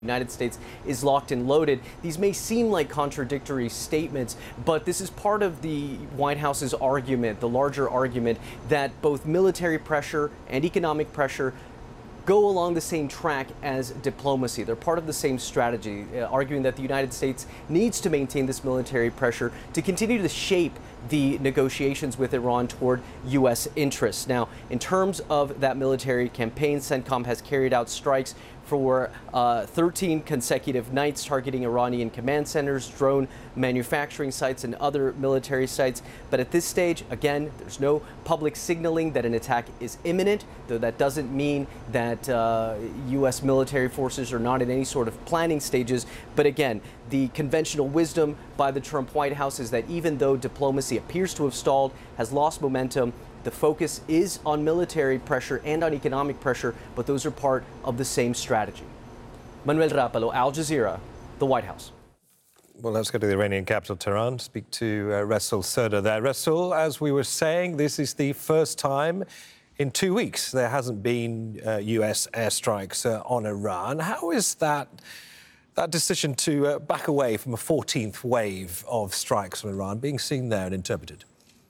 United States is locked and loaded. These may seem like contradictory statements, but this is part of the White House's argument, the larger argument, that both military pressure and economic pressure go along the same track as diplomacy. They're part of the same strategy, arguing that the United States needs to maintain this military pressure to continue to shape the negotiations with Iran toward U.S. interests. Now, in terms of that military campaign, CENTCOM has carried out strikes for 13 consecutive nights targeting Iranian command centers, drone manufacturing sites, and other military sites. But at this stage, again, there's no public signaling that an attack is imminent, though that doesn't mean that U.S. military forces are not in any sort of planning stages. But again, the conventional wisdom by the Trump White House is that even though diplomacy appears to have stalled, has lost momentum, the focus is on military pressure and on economic pressure, but those are part of the same strategy. Manuel Rapalo, Al Jazeera, the White House. Well, let's go to the Iranian capital, Tehran, speak to Rasul Surdar there. Rasul, as we were saying, this is the first time in 2 weeks there hasn't been US airstrikes on Iran. How is that decision to back away from a 14th wave of strikes on Iran being seen there and interpreted?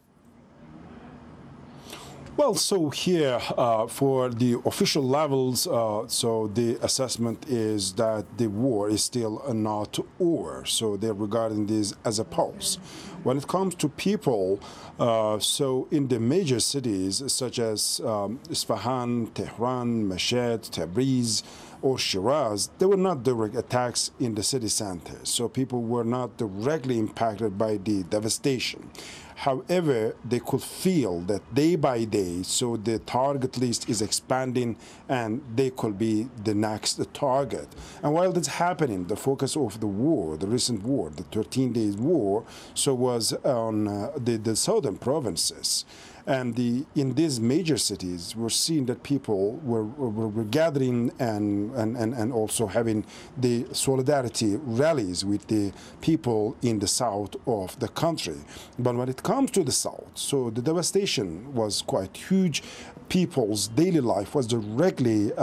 Well, so here for the official levels, so the assessment is that the war is still not over. So they're regarding this as a pause. When it comes to people, so in the major cities such as Isfahan, Tehran, Mashhad, Tabriz, or Shiraz, there were not direct attacks in the city centers. So people were not directly impacted by the devastation. However, they could feel that day by day, so the target list is expanding and they could be the next target. And while that's happening, the focus of the war, the recent war, the 13-day war, so was on the southern provinces. And in these major cities, we're seeing that people were gathering and also having the solidarity rallies with the people in the south of the country. But when it comes to the south, so the devastation was quite huge. People's daily life was directly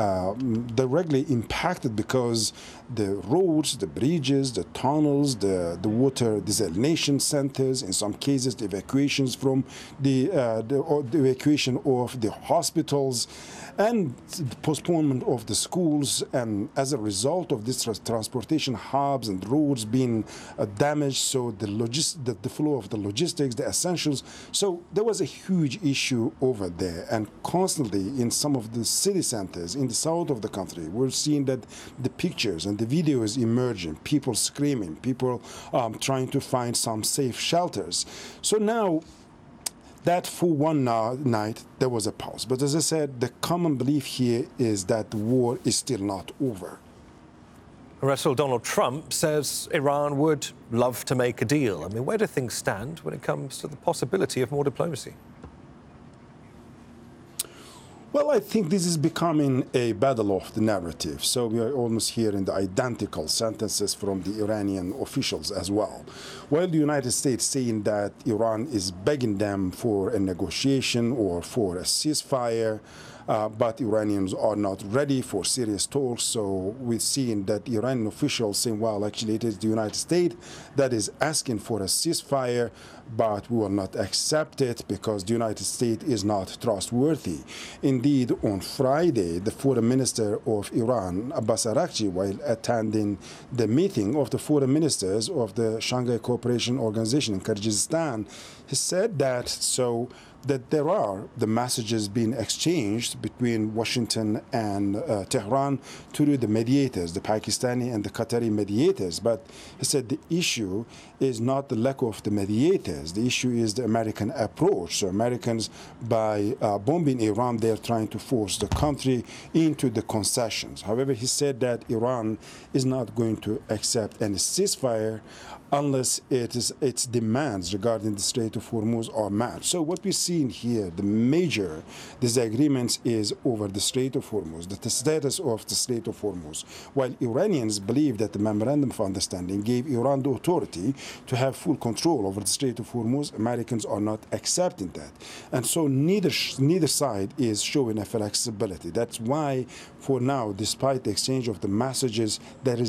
impacted because the roads, the bridges, the tunnels, the water desalination centers, in some cases the evacuations from the evacuation of the hospitals, and the postponement of the schools, and as a result of this transportation hubs and roads being damaged, so the flow of the logistics, the essentials. So there was a huge issue over there, and constantly in some of the city centers in the south of the country, we're seeing that the pictures and the videos emerging, people screaming, people trying to find some safe shelters. So now, that for one night, there was a pause. But as I said, the common belief here is that the war is still not over. Rasul, Donald Trump says Iran would love to make a deal. I mean, where do things stand when it comes to the possibility of more diplomacy? Well, I think this is becoming a battle of the narrative. So we are almost hearing the identical sentences from the Iranian officials as well. While the United States saying that Iran is begging them for a negotiation or for a ceasefire, but Iranians are not ready for serious talks. So we're seeing that Iranian officials saying, well, actually it is the United States that is asking for a ceasefire, but we will not accept it because the United States is not trustworthy. Indeed, on Friday, the foreign minister of Iran, Abbas Araghchi, while attending the meeting of the foreign ministers of the Shanghai Cooperation Organization in Kyrgyzstan, he said that there are the messages being exchanged between Washington and Tehran through the mediators, the Pakistani and the Qatari mediators. But he said the issue is not the lack of the mediators. The issue is the American approach. So Americans, by bombing Iran, they're trying to force the country into the concessions. However, he said that Iran is not going to accept any ceasefire unless its demands regarding the Strait of Hormuz are matched. So what we're seeing here, the major disagreements is over the Strait of Hormuz, the status of the Strait of Hormuz. While Iranians believe that the Memorandum of Understanding gave Iran the authority to have full control over the Strait of Hormuz, Americans are not accepting that. And so neither side is showing a flexibility. That's why, for now, despite the exchange of the messages, there is